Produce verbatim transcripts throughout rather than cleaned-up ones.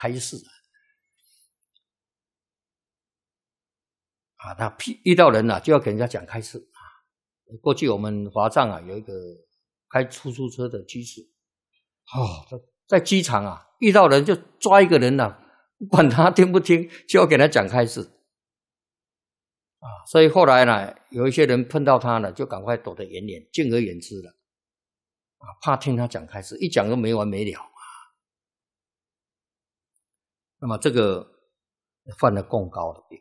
开示啊，他遇到人啊就要给人家讲开示啊。过去我们华藏啊有一个开出租车的居士，哦，在机场啊遇到人就抓一个人啊，不管他听不听，就要给他讲开示啊。所以后来呢，有一些人碰到他呢，就赶快躲得远远，敬而远之了啊，怕听他讲开示，一讲都没完没了。那么这个犯了共高的病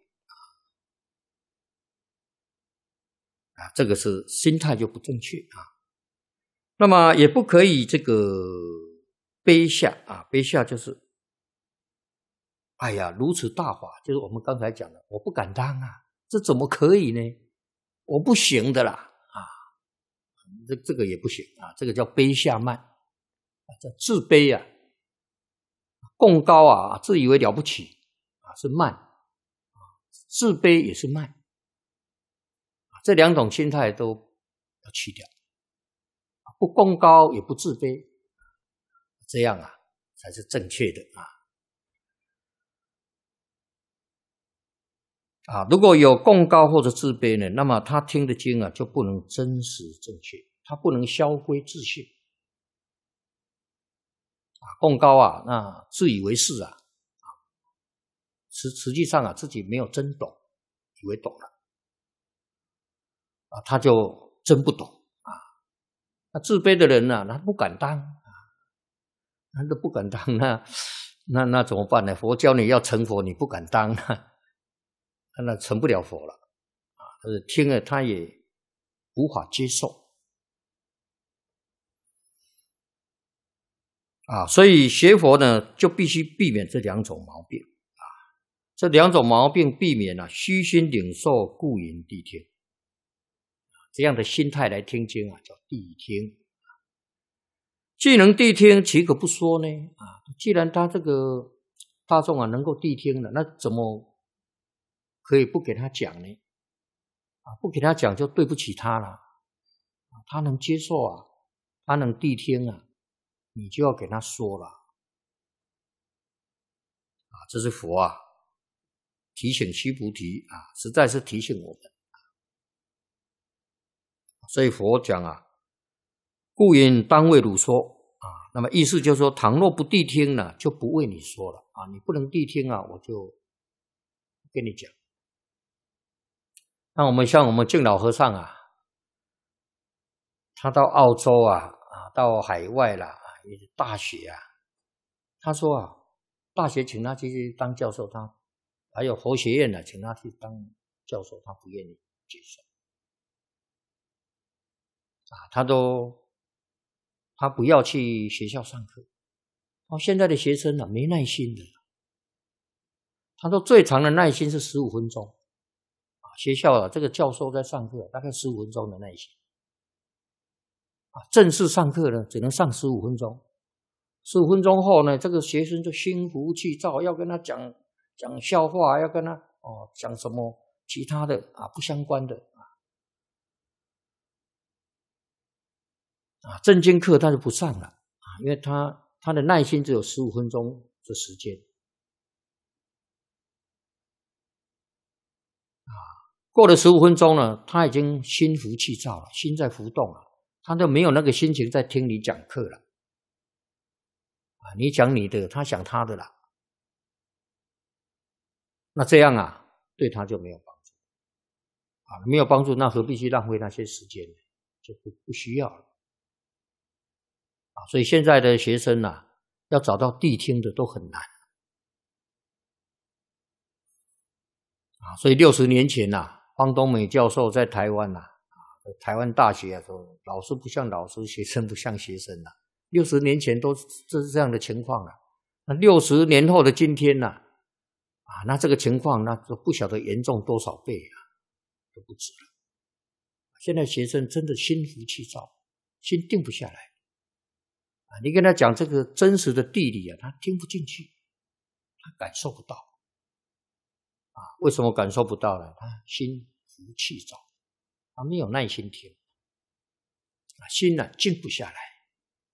啊，这个是心态就不正确啊。那么也不可以这个卑下啊，卑下就是哎呀，如此大法，就是我们刚才讲的，我不敢当啊，这怎么可以呢？我不行的啦啊，这这个也不行啊，这个叫卑下慢，叫自卑啊。共高啊，自以为了不起啊，是慢；自卑也是慢，这两种心态都要去掉，不共高也不自卑，这样啊才是正确的啊。啊，如果有共高或者自卑呢，那么他听的经啊就不能真实正确，他不能销归自性。啊，共高啊，那自以为是啊，实实际上啊自己没有真懂，以为懂了啊，他就真不懂啊。那自卑的人呢、啊，他不敢当啊，他都不敢当，那那那怎么办呢？佛教你要成佛，你不敢当，那成不了佛了啊。听了他也无法接受。啊，所以学佛呢，就必须避免这两种毛病啊。这两种毛病避免啊，虚心领受，故云谛听。这样的心态来听经啊，叫谛听。既能谛听，岂可不说呢？啊，既然他这个大众啊能够谛听了，那怎么可以不给他讲呢？啊，不给他讲就对不起他了。啊，他能接受啊，他能谛听啊。你就要给他说了啊，这是佛啊提醒须菩提啊，实在是提醒我们。所以佛讲啊，故云当为汝说啊，那么意思就是说，倘若不谛听呢，就不为你说了啊，你不能谛听啊，我就跟你讲。那我们像我们净老和尚啊，他到澳洲啊啊，到海外啦。大学啊，他说啊，大学请他去当教授，他还有佛学院呢、啊，请他去当教授，他不愿意接受啊，他都他不要去学校上课。哦，现在的学生啊，没耐心的。他说最长的耐心是十五分钟啊，学校啊，这个教授在上课大概十五分钟的耐心。啊，正式上课呢，只能上十五分钟。十五分钟后呢，这个学生就心浮气躁，要跟他讲讲笑话，要跟他哦讲什么其他的啊不相关的啊啊正经课他就不上了啊，因为他他的耐心只有十五分钟的时间啊，过了十五分钟呢，他已经心浮气躁了，心在浮动了。他就没有那个心情在听你讲课了啊！你讲你的，他想他的啦。那这样啊，对他就没有帮助啊，没有帮助，那何必去浪费那些时间呢？就不不需要了啊！所以现在的学生啊，要找到谛听的都很难啊！所以六十年前啊，方东美教授在台湾啊。台湾大学啊，说老师不像老师，学生不像学生啊。六十年前都这是这样的情况啊。那六十年后的今天呢、啊，啊，那这个情况那就不晓得严重多少倍啊，都不止了。现在学生真的心浮气躁，心定不下来啊。你跟他讲这个真实的地理啊，他听不进去，他感受不到啊。为什么感受不到呢？他心浮气躁。他没有耐心听，心呢静不下来。